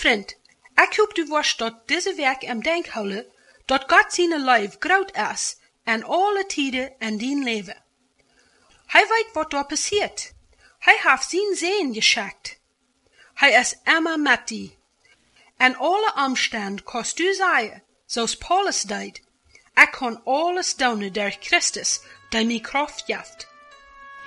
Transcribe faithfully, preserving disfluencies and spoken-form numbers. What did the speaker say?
vriend, ik hoop du worst dat deze werk am denk houden, dat God zijn lief groot is, en alle tijden in dien leven. Hij weet wat daar passiert. Hij heeft zijn zin geschickt. Hij is immer met die. En alle omstand kost du zeggen, zoals Paulus deed, ik kan alles doen door Christus, die mij kracht geeft.